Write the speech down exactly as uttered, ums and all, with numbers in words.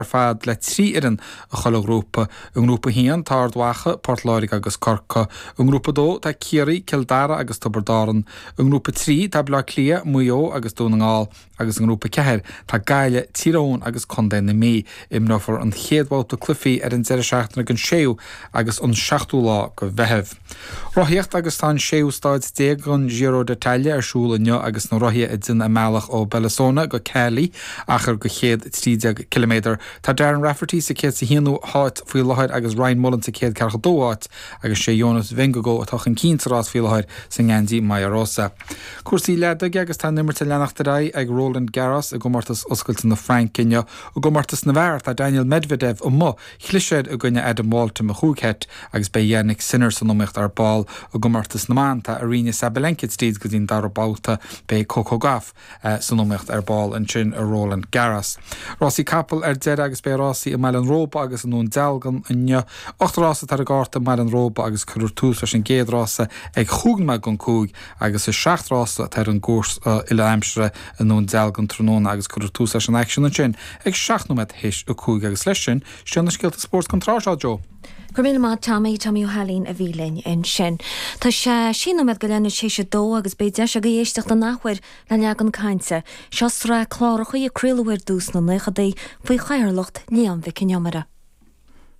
fad le trí iran a choilgrúpa an grúpa hían tárdhacha Portláiric agus Corca an grúpa dó tá Ciarí Kildara agus Tubardáran an grúpa trí tá Blá Clia Muo agus Dúnagáil agus an grúpa ceir tá Gaile Tírón agus Condé na Mí im nófar an chéadbáta clufií ar an zero seachtainna an séú agus an seachtú lá go bheitheh. Rothíocht agus tá séú stáid déag an Giro d'Italia ar siúla neo agus na roithí i dtin amálach ó Bellasona go Celi achar go chéad trídeag kilometr. Tá Darren Rafferty sa céad sa híanú háit faoi láthir agus Ryan Mullen sa céad cearcha dóáit agus sé Jonas Vingegaard atá an cíntarrás faoi láthir sa Ngandí Maiarosa. Cuasaí leadaige agus tá nimmarta leanachta rá ag Roland Garros a go martas oscailta na Frankinne a go martas na bhar tá Daniel Medvedev ó mo chlisead a gine Adam Walton a chúghet agus be Yannick Sinner san nómecht ar ball a go martas na mánta Aryna Sabalenka stíad go dtín dar báta be Coco Gauff uh, san nómecht ar ball an sin a Roland Garros. Rossi Capel ar dead agus be Rossi a Mailen Róba agus an nún delgan inne ocht rása tar a gáta Mailen Róba agus curúr tús leis an géad rása ag chúgma gon cúg agus a seacht rása tar an gúrs uh, ile aimsre an nún delgan trónón agus curúr tús leis an action an sin ag seachtnúmet héis a cúg agus leis sin sin na scilta sports contrá Joe. Gurmil má Tommy Tommy O'Halín a bhílein in sin. Tá sé sína med go lenne sé sé dó agus bé de a go éisteach na nachhuir le leag an cainte. Seos rá chlára chuí a críúir dús na lecha dé faoi chairlacht líam vi cinneamara.